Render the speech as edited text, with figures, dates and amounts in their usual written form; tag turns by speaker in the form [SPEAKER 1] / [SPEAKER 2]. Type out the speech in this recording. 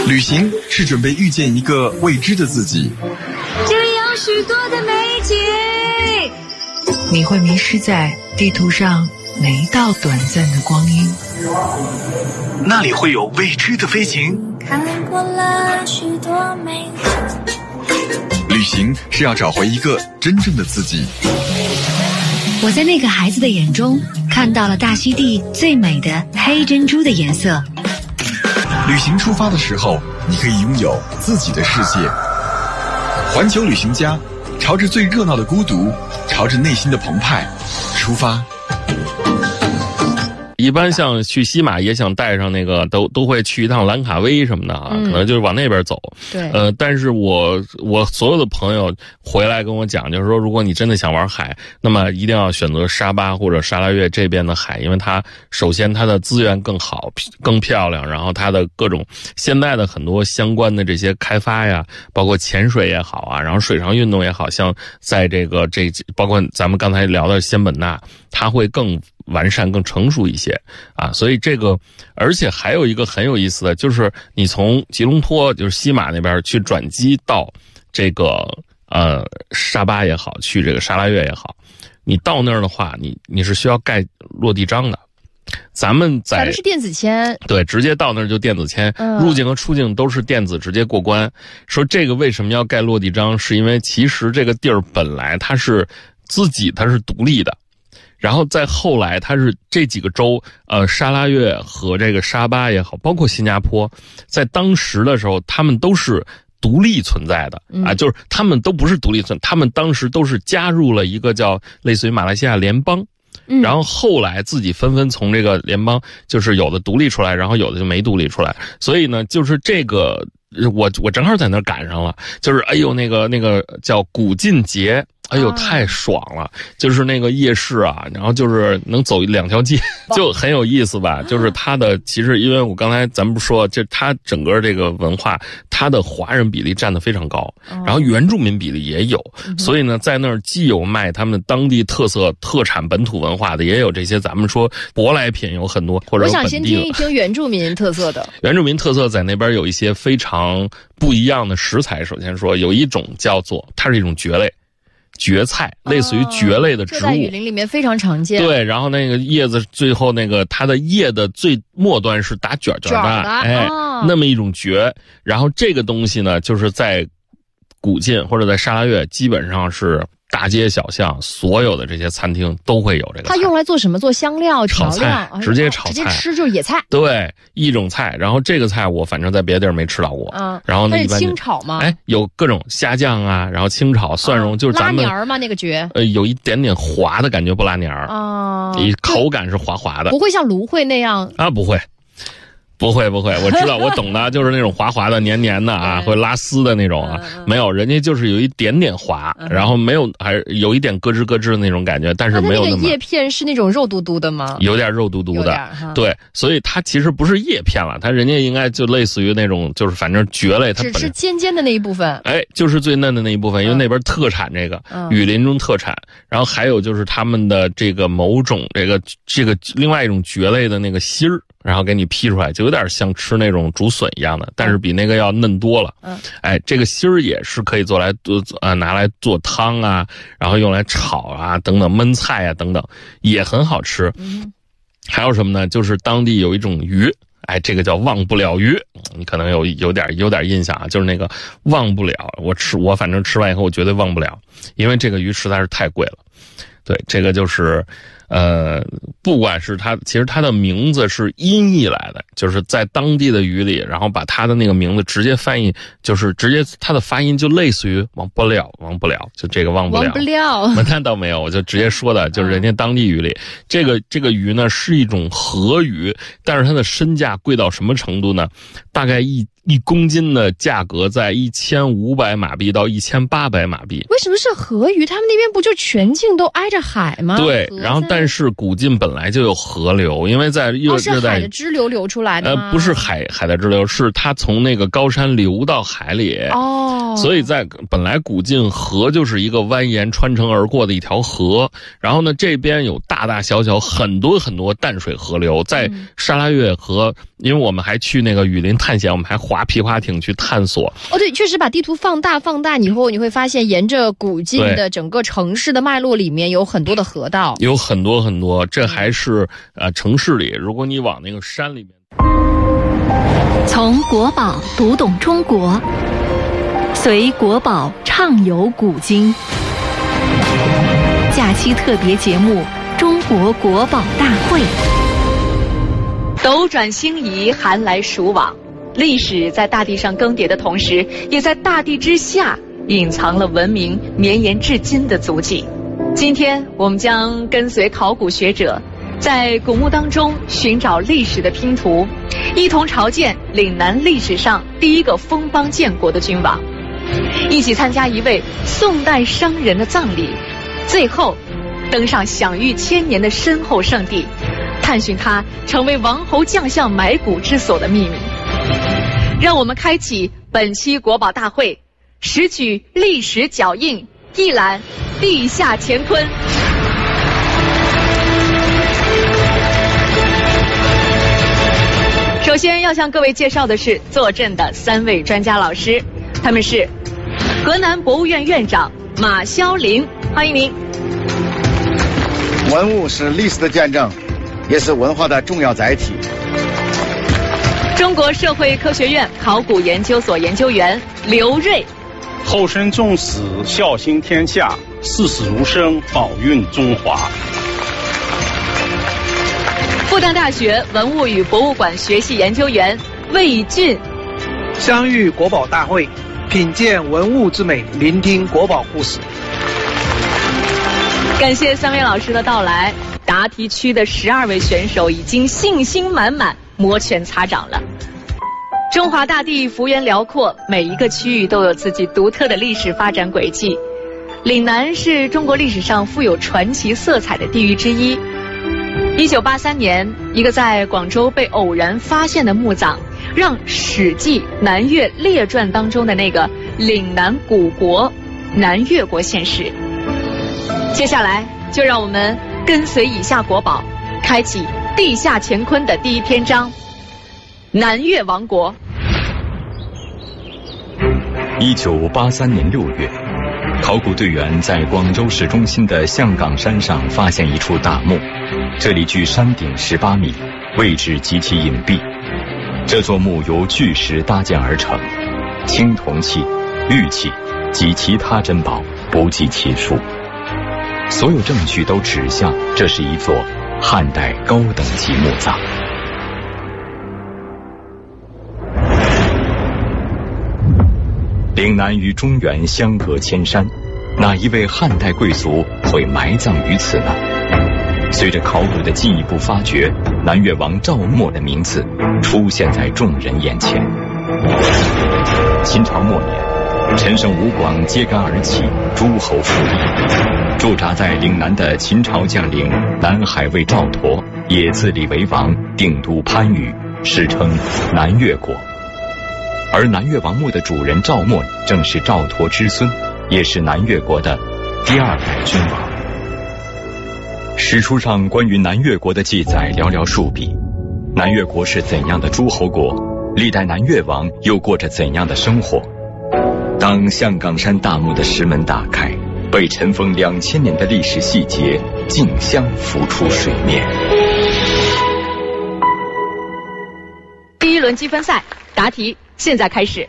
[SPEAKER 1] 旅行是准备遇见一个未知的自己，
[SPEAKER 2] 这里有许多的美景，
[SPEAKER 3] 你会迷失在地图上每一道短暂的光阴，
[SPEAKER 1] 那里会有未知的飞行。
[SPEAKER 2] 看过了许多美景，
[SPEAKER 1] 旅行是要找回一个真正的自己。
[SPEAKER 3] 我在那个孩子的眼中看到了大溪地最美的黑珍珠的颜色。
[SPEAKER 1] 旅行出发的时候，你可以拥有自己的世界。环球旅行家，朝着最热闹的孤独，朝着内心的澎湃出发。
[SPEAKER 4] 一般像去西马也想带上那个都会去一趟兰卡威什么的啊，可能就是往那边走。
[SPEAKER 5] 对，
[SPEAKER 4] 但是我所有的朋友回来跟我讲，就是说，如果你真的想玩海，那么一定要选择沙巴或者沙拉越这边的海，因为它首先它的资源更好、更漂亮，然后它的各种现在的很多相关的这些开发呀，包括潜水也好啊，然后水上运动也好，像在包括咱们刚才聊的仙本那，它会更完善、更成熟一些啊，所以而且还有一个很有意思的，就是你从吉隆坡，就是西马那边去转机到这个沙巴也好，去这个沙拉越也好，你到那儿的话，你是需要盖落地章的。咱们
[SPEAKER 5] 是电子签，
[SPEAKER 4] 对，直接到那儿就电子签，入境和出境都是电子直接过关。说这个为什么要盖落地章，是因为其实这个地儿本来它是独立的。然后再后来，它是这几个州，沙拉越和这个沙巴也好，包括新加坡，在当时的时候，他们都是独立存在的啊，就是他们都不是独立存在，他们当时都是加入了一个叫类似于马来西亚联邦，然后后来自己纷纷从这个联邦，就是有的独立出来，然后有的就没独立出来，所以呢，就是这个我正好在那儿赶上了，就是那个叫古晋节。太爽了！就是那个夜市啊，然后就是能走2条街，就很有意思吧。就是它的，其实因为我刚才咱们不说，就它整个这个文化，它的华人比例占得非常高，然后原住民比例也有，所以呢，在那儿既有卖他们当地特色特产本土文化的，也有这些咱们说舶来品有很多，或者有本地的。
[SPEAKER 5] 我想先听一听原住民特色的。
[SPEAKER 4] 原住民特色在那边有一些非常不一样的食材。首先说，有一种叫做，它是一种蕨类。蕨菜，类似于蕨类的植物，
[SPEAKER 5] 这在雨林里面非常常见。
[SPEAKER 4] 对，然后那个叶子最后它的叶的最末端是打卷的，那么一种蕨。然后这个东西呢，就是在古晋或者在沙拉越，基本上是大街小巷所有的这些餐厅都会有这个菜。
[SPEAKER 5] 它用来做什么？做香料、调料，
[SPEAKER 4] 直接炒菜，
[SPEAKER 5] 直接吃就是野菜。
[SPEAKER 4] 对，一种菜。然后这个菜我反正在别的地儿没吃到过。然后呢，一般
[SPEAKER 5] 清炒吗？
[SPEAKER 4] 有各种虾酱啊，然后清炒、蒜蓉，就是咱们
[SPEAKER 5] 拉黏儿吗？那个蕨
[SPEAKER 4] 有一点点滑的感觉，不拉黏儿口感是滑滑的，
[SPEAKER 5] 不会像芦荟那样
[SPEAKER 4] 啊，不会，我知道，我懂的，就是那种滑滑的、黏黏的啊，会拉丝的那种啊，没有，人家就是有一点点滑，然后没有，还有一点咯吱咯吱的那种感觉，但是没有那么。
[SPEAKER 5] 它那个叶片是那种肉嘟嘟的吗？
[SPEAKER 4] 有点肉嘟嘟的，对，所以它其实不是叶片了，它人家应该就类似于那种，就是反正蕨类，它
[SPEAKER 5] 只是尖尖的那一部分，
[SPEAKER 4] 就是最嫩的那一部分，因为那边特产这个，雨林中特产，然后还有就是他们的这个某种这个另外一种蕨类的那个芯儿。然后给你劈出来，就有点像吃那种竹笋一样的，但是比那个要嫩多了。这个芯儿也是可以拿来做汤啊，然后用来炒啊等等，焖菜啊等等，也很好吃。还有什么呢？就是当地有一种鱼，这个叫忘不了鱼，你可能有点印象啊，就是那个忘不了。我反正吃完以后我绝对忘不了，因为这个鱼实在是太贵了。对，这个就是不管是其实它的名字是音译来的，就是在当地的语里，然后把它的那个名字直接翻译，就是直接它的发音就类似于忘不了，就这个忘不了。那倒没有，我就直接说的，就是人家当地语里，这个鱼呢是一种河鱼，但是它的身价贵到什么程度呢？大概1公斤的价格在1500马币到1800马币。
[SPEAKER 5] 为什么是河鱼？他们那边不就全境都挨着海吗？
[SPEAKER 4] 对，然后但是古晋本来就有河流，因为在热带
[SPEAKER 5] 是海的支流流出来的吗？
[SPEAKER 4] 不是海的支流，是它从那个高山流到海里。 所以在本来古晋河就是一个蜿蜒穿城而过的一条河，然后呢这边有大大小小很多很多淡水河流，在沙拉越河，因为我们还去那个雨林探险，我们还划皮划艇去探索。
[SPEAKER 5] 哦，对，确实把地图放大以后，你会发现沿着古晋的整个城市的脉络里面有很多的河道，
[SPEAKER 4] 有很多很多，这还是城市里，如果你往那个山里面。
[SPEAKER 3] 从国宝读懂中国，随国宝畅游古今。假期特别节目《中国国宝大会》。
[SPEAKER 6] 斗转星移，寒来暑往，历史在大地上更迭的同时，也在大地之下隐藏了文明绵延至今的足迹。今天我们将跟随考古学者，在古墓当中寻找历史的拼图，一同朝见岭南历史上第一个封邦建国的君王，一起参加一位宋代商人的葬礼，最后登上享誉千年的深厚圣地，探寻他成为王侯将相埋骨之所的秘密。让我们开启本期国宝大会，拾取历史脚印，一览地下乾坤。首先要向各位介绍的是坐镇的3位专家老师，他们是河南博物院院长马肖林，欢迎您。
[SPEAKER 7] 文物是历史的见证，也是文化的重要载体。
[SPEAKER 6] 中国社会科学院考古研究所研究员刘瑞，
[SPEAKER 8] 后生重史，孝心天下，视死如生，保运中华。
[SPEAKER 6] 复旦大学文物与博物馆学系研究员魏俊，
[SPEAKER 9] 相遇国宝大会，品鉴文物之美，聆听国宝故事。
[SPEAKER 6] 感谢3位老师的到来，答题区的12位选手已经信心满满，摩拳擦掌了。中华大地幅员辽阔，每一个区域都有自己独特的历史发展轨迹。岭南是中国历史上富有传奇色彩的地域之一。1983年，一个在广州被偶然发现的墓葬，让《史记·南越列传》当中的那个岭南古国南越国现世。接下来就让我们跟随以下国宝，开启地下乾坤的第一篇章——南越王国。
[SPEAKER 10] 1983年6月，考古队员在广州市中心的象岗山上发现一处大墓，这里距山顶18米，位置极其隐蔽。这座墓由巨石搭建而成，青铜器、玉器及其他珍宝不计其数。所有证据都指向这是一座汉代高等级墓葬。岭南与中原相隔千山，哪一位汉代贵族会埋葬于此呢？随着考古的进一步发掘，南越王赵默的名字出现在众人眼前。秦朝末年，陈胜吴广揭竿而起，诸侯复立。驻扎在岭南的秦朝将领南海尉赵佗也自立为王，定都番禺，史称南越国。而南越王墓的主人赵默正是赵佗之孙，也是南越国的第2代君王。史书上关于南越国的记载寥寥数笔，南越国是怎样的诸侯国？历代南越王又过着怎样的生活？当象岗山大墓的石门打开，被尘封2000年的历史细节竞相浮出水面。
[SPEAKER 6] 第1轮积分赛，答题现在开始。